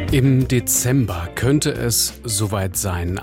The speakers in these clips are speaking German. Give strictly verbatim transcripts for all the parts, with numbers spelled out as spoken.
Im Dezember könnte es soweit sein.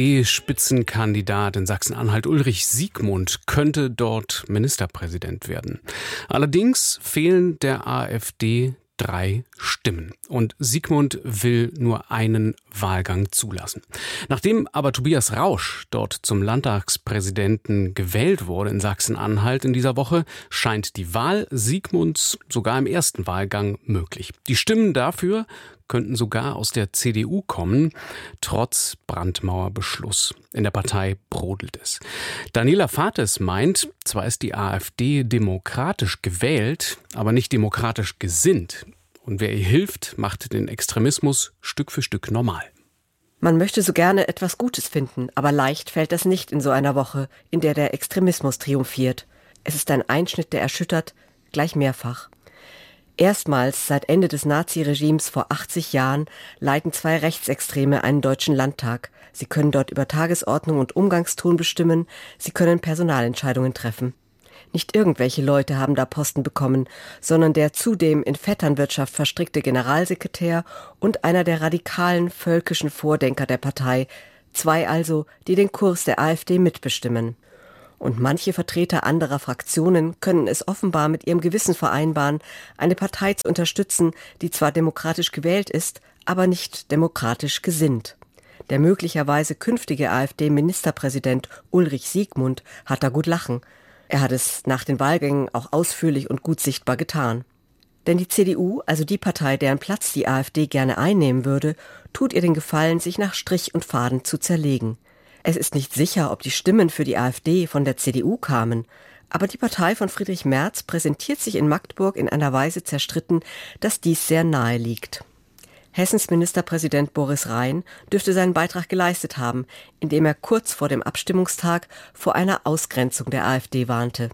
AfD-Spitzenkandidat in Sachsen-Anhalt Ulrich Siegmund könnte dort Ministerpräsident werden. Allerdings fehlen der AfD drei Stimmen. Und Siegmund will nur einen Wahlgang zulassen. Nachdem aber Tobias Rausch dort zum Landtagspräsidenten gewählt wurde in Sachsen-Anhalt in dieser Woche, scheint die Wahl Siegmunds sogar im ersten Wahlgang möglich. Die Stimmen dafür könnten sogar aus der C D U kommen, trotz Brandmauerbeschluss. In der Partei brodelt es. Daniela Fates meint, zwar ist die AfD demokratisch gewählt, aber nicht demokratisch gesinnt. Und wer ihr hilft, macht den Extremismus Stück für Stück normal. Man möchte so gerne etwas Gutes finden, aber leicht fällt das nicht in so einer Woche, in der der Extremismus triumphiert. Es ist ein Einschnitt, der erschüttert, gleich mehrfach. Erstmals seit Ende des Naziregimes vor achtzig Jahren leiten zwei Rechtsextreme einen deutschen Landtag. Sie können dort über Tagesordnung und Umgangston bestimmen, sie können Personalentscheidungen treffen. Nicht irgendwelche Leute haben da Posten bekommen, sondern der zudem in Vetternwirtschaft verstrickte Generalsekretär und einer der radikalen völkischen Vordenker der Partei. Zwei also, die den Kurs der AfD mitbestimmen. Und manche Vertreter anderer Fraktionen können es offenbar mit ihrem Gewissen vereinbaren, eine Partei zu unterstützen, die zwar demokratisch gewählt ist, aber nicht demokratisch gesinnt. Der möglicherweise künftige AfD-Ministerpräsident Ulrich Siegmund hat da gut lachen. Er hat es nach den Wahlgängen auch ausführlich und gut sichtbar getan. Denn die C D U, also die Partei, deren Platz die AfD gerne einnehmen würde, tut ihr den Gefallen, sich nach Strich und Faden zu zerlegen. Es ist nicht sicher, ob die Stimmen für die AfD von der C D U kamen, aber die Partei von Friedrich Merz präsentiert sich in Magdeburg in einer Weise zerstritten, dass dies sehr nahe liegt. Hessens Ministerpräsident Boris Rhein dürfte seinen Beitrag geleistet haben, indem er kurz vor dem Abstimmungstag vor einer Ausgrenzung der AfD warnte.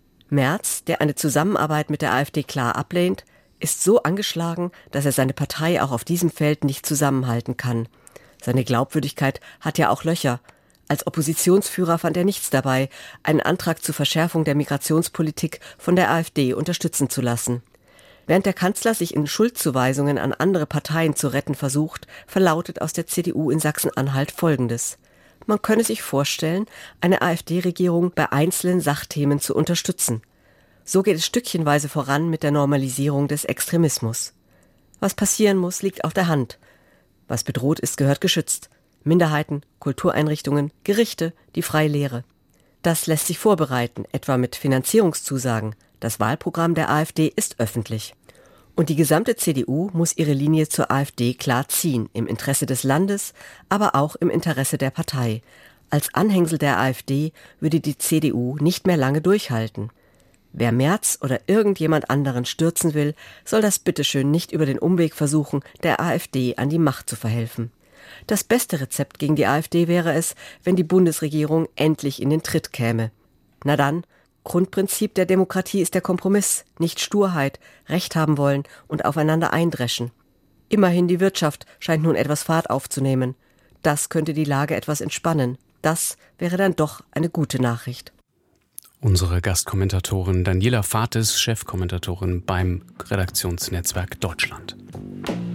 Merz, der eine Zusammenarbeit mit der AfD klar ablehnt, ist so angeschlagen, dass er seine Partei auch auf diesem Feld nicht zusammenhalten kann. Seine Glaubwürdigkeit hat ja auch Löcher. Als Oppositionsführer fand er nichts dabei, einen Antrag zur Verschärfung der Migrationspolitik von der AfD unterstützen zu lassen. Während der Kanzler sich in Schuldzuweisungen an andere Parteien zu retten versucht, verlautet aus der C D U in Sachsen-Anhalt Folgendes: Man könne sich vorstellen, eine AfD-Regierung bei einzelnen Sachthemen zu unterstützen. So geht es stückchenweise voran mit der Normalisierung des Extremismus. Was passieren muss, liegt auf der Hand. Was bedroht ist, gehört geschützt. Minderheiten, Kultureinrichtungen, Gerichte, die freie Lehre. Das lässt sich vorbereiten, etwa mit Finanzierungszusagen. Das Wahlprogramm der AfD ist öffentlich. Und die gesamte C D U muss ihre Linie zur AfD klar ziehen, im Interesse des Landes, aber auch im Interesse der Partei. Als Anhängsel der AfD würde die C D U nicht mehr lange durchhalten. Wer Merz oder irgendjemand anderen stürzen will, soll das bitteschön nicht über den Umweg versuchen, der AfD an die Macht zu verhelfen. Das beste Rezept gegen die AfD wäre es, wenn die Bundesregierung endlich in den Tritt käme. Na dann, Grundprinzip der Demokratie ist der Kompromiss, nicht Sturheit, Recht haben wollen und aufeinander eindreschen. Immerhin die Wirtschaft scheint nun etwas Fahrt aufzunehmen. Das könnte die Lage etwas entspannen. Das wäre dann doch eine gute Nachricht. Unsere Gastkommentatorin Daniela Fates, Chefkommentatorin beim Redaktionsnetzwerk Deutschland.